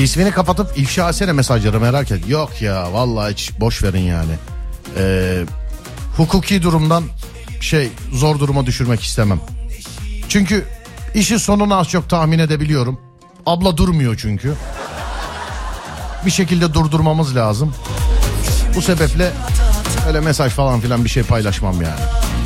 İsmini kapatıp ifşa etsene mesajları, merak et. Yok ya vallahi hiç boş verin yani. Hukuki durumdan zor duruma düşürmek istemem. Çünkü işin sonunu az çok tahmin edebiliyorum. Abla durmuyor çünkü. Bir şekilde durdurmamız lazım. Bu sebeple öyle mesaj falan filan bir şey paylaşmam yani.